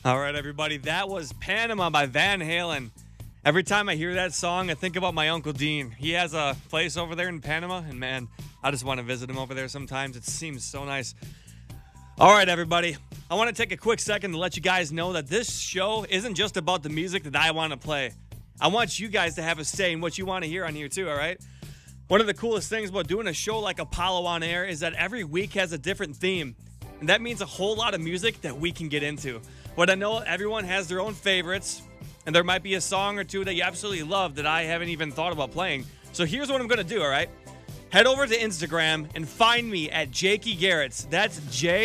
All right, everybody. That was Panama by Van Halen. Every time I hear that song, I think about my Uncle Dean. He has a place over there in Panama, and man, I just want to visit him over there sometimes. It seems so nice. All right, everybody. I want to take a quick second to let you guys know that this show isn't just about the music that I want to play. I want you guys to have a say in what you want to hear on here too, all right? One of the coolest things about doing a show like Apollo on Air is that every week has a different theme. And that means a whole lot of music that we can get into. But I know everyone has their own favorites, and there might be a song or two that you absolutely love that I haven't even thought about playing. So here's what I'm going to do, all right? Head over to Instagram and find me at Jakey Gerrits. That's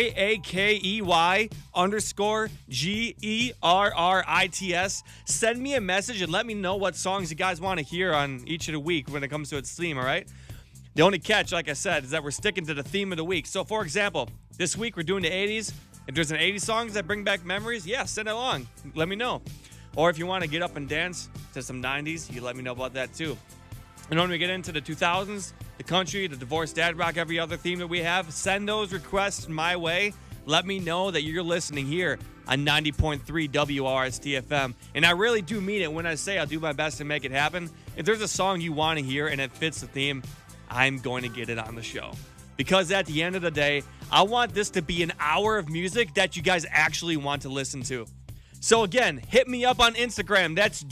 JAKEY_GERRITS. Send me a message and let me know what songs you guys want to hear on each of the week when it comes to its theme, all right? The only catch, like I said, is that we're sticking to the theme of the week. So, for example, this week we're doing the 80s. If there's an 80s songs that bring back memories, yeah, send it along. Let me know. Or if you want to get up and dance to some 90s, you let me know about that too. And when we get into the 2000s, the country, the divorced dad rock, every other theme that we have, send those requests my way. Let me know that you're listening here on 90.3 WRST-FM. And I really do mean it when I say I'll do my best to make it happen. If there's a song you want to hear and it fits the theme, I'm going to get it on the show. Because at the end of the day, I want this to be an hour of music that you guys actually want to listen to. So again, hit me up on Instagram. That's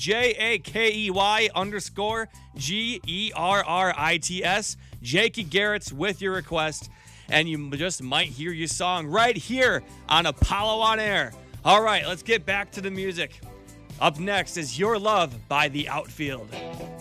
JAKEY_GERRITS. Jakey Gerrits with your request. And you just might hear your song right here on Apollo on Air. All right, let's get back to the music. Up next is Your Love by The Outfield.